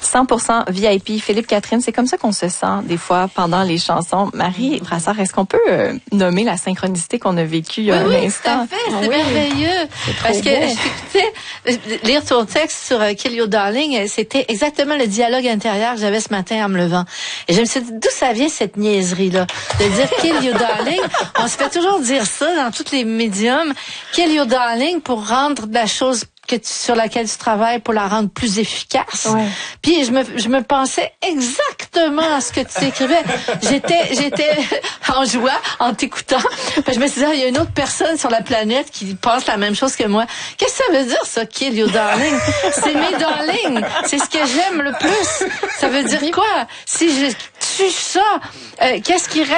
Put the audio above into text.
100% VIP. Philippe Catherine, c'est comme ça qu'on se sent des fois pendant les chansons. Marie Brassard, est-ce qu'on peut nommer la synchronicité qu'on a vécue il y a un instant? Oui, tout à fait. C'est merveilleux. Parce que j'écoutais lire ton texte sur Kill Your Darling, c'était exactement le dialogue intérieur que j'avais ce matin en me levant. Et je me suis dit, d'où ça vient cette niaiserie-là? De dire Kill Your Darling. On se fait toujours dire ça dans tous les médiums. Kill Your Darling pour rendre la chose sur laquelle tu travailles pour la rendre plus efficace. Ouais. Puis je me pensais exactement à ce que tu écrivais. J'étais en joie en t'écoutant. Puis je me suis dit, il y a une autre personne sur la planète qui pense la même chose que moi. Qu'est-ce que ça veut dire ça, Kill Your Darling? C'est mes darlings. C'est ce que j'aime le plus. Ça veut dire quoi? Si je tue ça, qu'est-ce qui reste?